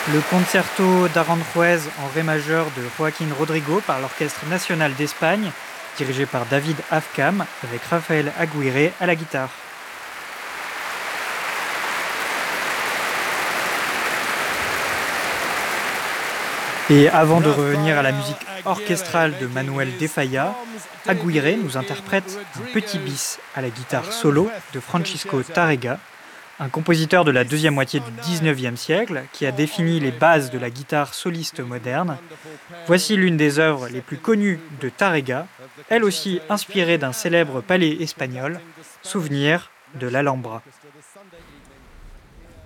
Le concerto d'Aranjuez en ré majeur de Joaquín Rodrigo par l'Orchestre national d'Espagne, dirigé par David Avcam, avec Rafael Aguirre à la guitare. Et avant de revenir à la musique orchestrale de Manuel de Falla, Aguirre nous interprète un petit bis à la guitare solo de Francisco Tárrega, un compositeur de la deuxième moitié du XIXe siècle qui a défini les bases de la guitare soliste moderne. Voici l'une des œuvres les plus connues de Tárrega, elle aussi inspirée d'un célèbre palais espagnol, Souvenir de l'Alhambra.